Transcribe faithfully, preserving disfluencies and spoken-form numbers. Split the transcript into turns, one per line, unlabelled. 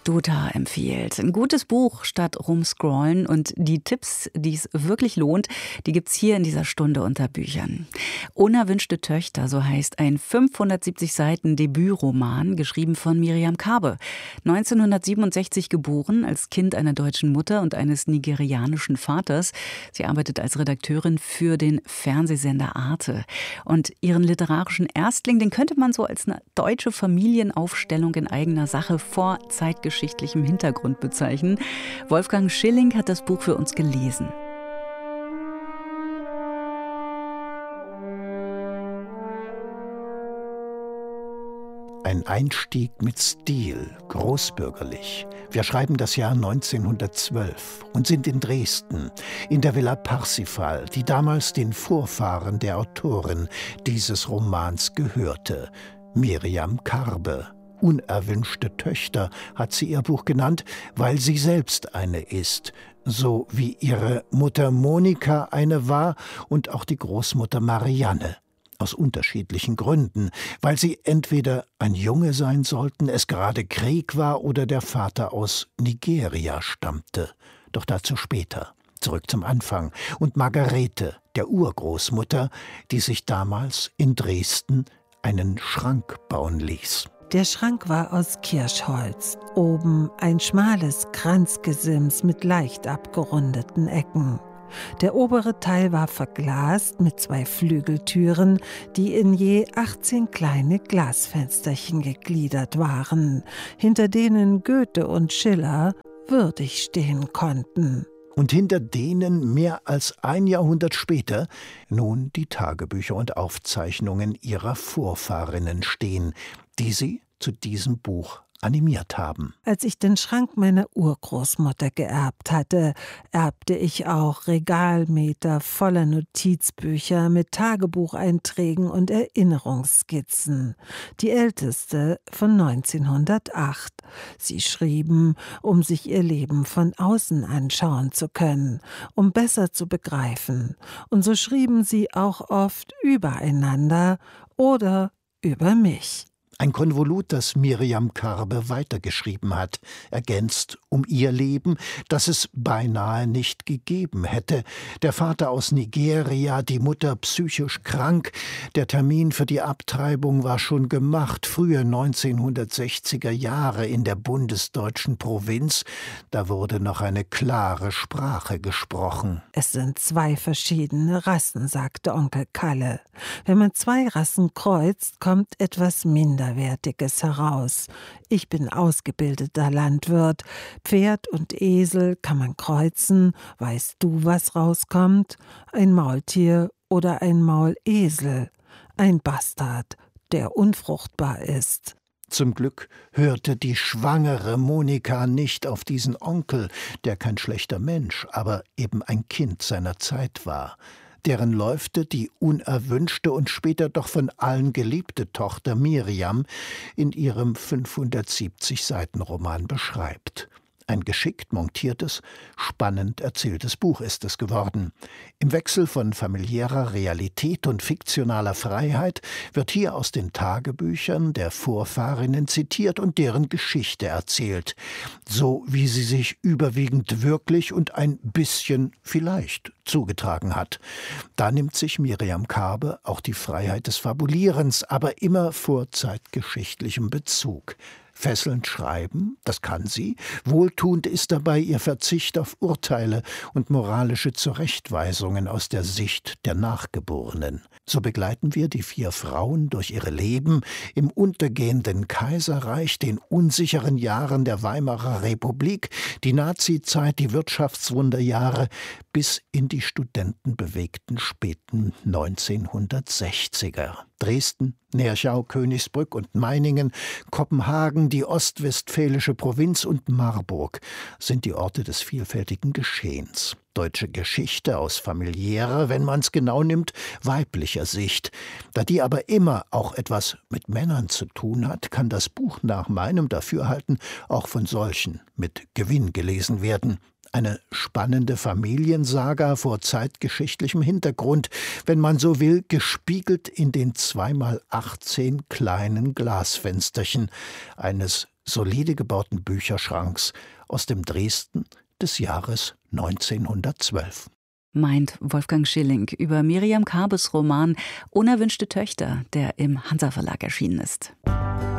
Dutta empfiehlt. Ein gutes Buch statt rumscrollen, und die Tipps, die es wirklich lohnt, die gibt's hier in dieser Stunde unter Büchern. Unerwünschte Töchter, so heißt ein fünfhundertsiebzig Seiten Debütroman, geschrieben von Miriam Karbe. neunzehnhundertsiebenundsechzig geboren, als Kind einer deutschen Mutter und eines nigerianischen Vaters. Sie arbeitet als Redakteurin für den Fernsehsender Arte. Und ihren literarischen Erstling, den könnte man so als eine deutsche Familienaufstellung in eigener Sache vor zeitgeschichtlichem Hintergrund bezeichnen. Wolfgang Schilling hat das Buch für uns gelesen.
Ein Einstieg mit Stil, großbürgerlich. Wir schreiben das Jahr neunzehnhundertzwölf und sind in Dresden, in der Villa Parsifal, die damals den Vorfahren der Autorin dieses Romans gehörte, Miriam Karbe. Unerwünschte Töchter hat sie ihr Buch genannt, weil sie selbst eine ist, so wie ihre Mutter Monika eine war und auch die Großmutter Marianne. Aus unterschiedlichen Gründen, weil sie entweder ein Junge sein sollten, es gerade Krieg war oder der Vater aus Nigeria stammte. Doch dazu später. Zurück zum Anfang. Und Margarete, der Urgroßmutter, die sich damals in Dresden einen Schrank bauen ließ.
Der Schrank war aus Kirschholz. Oben ein schmales Kranzgesims mit leicht abgerundeten Ecken. Der obere Teil war verglast mit zwei Flügeltüren, die in je achtzehn kleine Glasfensterchen gegliedert waren, hinter denen Goethe und Schiller würdig stehen konnten.
Und hinter denen mehr als ein Jahrhundert später nun die Tagebücher und Aufzeichnungen ihrer Vorfahrinnen stehen, die sie zu diesem Buch animiert haben.
Als ich den Schrank meiner Urgroßmutter geerbt hatte, erbte ich auch Regalmeter voller Notizbücher mit Tagebucheinträgen und Erinnerungsskizzen. Die älteste von neunzehnhundertacht. Sie schrieben, um sich ihr Leben von außen anschauen zu können, um besser zu begreifen. Und so schrieben sie auch oft übereinander oder über mich.
Ein Konvolut, das Miriam Karbe weitergeschrieben hat, ergänzt um ihr Leben, das es beinahe nicht gegeben hätte. Der Vater aus Nigeria, die Mutter psychisch krank, der Termin für die Abtreibung war schon gemacht, frühe neunzehnhundertsechziger Jahre in der bundesdeutschen Provinz. Da wurde noch eine klare Sprache gesprochen.
Es sind zwei verschiedene Rassen, sagte Onkel Kalle. Wenn man zwei Rassen kreuzt, kommt etwas minder Wertiges heraus. Ich bin ausgebildeter Landwirt. Pferd und Esel kann man kreuzen. Weißt du, was rauskommt? Ein Maultier oder ein Maulesel. Ein Bastard, der unfruchtbar ist.
Zum Glück hörte die schwangere Monika nicht auf diesen Onkel, der kein schlechter Mensch, aber eben ein Kind seiner Zeit war, deren Läufte die unerwünschte und später doch von allen geliebte Tochter Miriam in ihrem fünfhundertsiebzig Seiten Roman beschreibt. Ein geschickt montiertes, spannend erzähltes Buch ist es geworden. Im Wechsel von familiärer Realität und fiktionaler Freiheit wird hier aus den Tagebüchern der Vorfahrinnen zitiert und deren Geschichte erzählt, so wie sie sich überwiegend wirklich und ein bisschen vielleicht zugetragen hat. Da nimmt sich Miriam Karbe auch die Freiheit des Fabulierens, aber immer vor zeitgeschichtlichem Bezug. Fesselnd schreiben, das kann sie. Wohltuend ist dabei ihr Verzicht auf Urteile und moralische Zurechtweisungen aus der Sicht der Nachgeborenen. So begleiten wir die vier Frauen durch ihre Leben im untergehenden Kaiserreich, den unsicheren Jahren der Weimarer Republik, die Nazizeit, die Wirtschaftswunderjahre bis in die studentenbewegten späten neunzehnhundertsechziger. Dresden, Nerschau, Königsbrück und Meiningen, Kopenhagen, die ostwestfälische Provinz und Marburg sind die Orte des vielfältigen Geschehens. Deutsche Geschichte aus familiärer, wenn man's genau nimmt, weiblicher Sicht. Da die aber immer auch etwas mit Männern zu tun hat, kann das Buch nach meinem Dafürhalten auch von solchen mit Gewinn gelesen werden. Eine spannende Familiensaga vor zeitgeschichtlichem Hintergrund, wenn man so will, gespiegelt in den zweimal achtzehn kleinen Glasfensterchen eines solide gebauten Bücherschranks aus dem Dresden des Jahres neunzehnhundertzwölf.
Meint Wolfgang Schilling über Miriam Karbes Roman Unerwünschte Töchter, der im Hansa Verlag erschienen ist.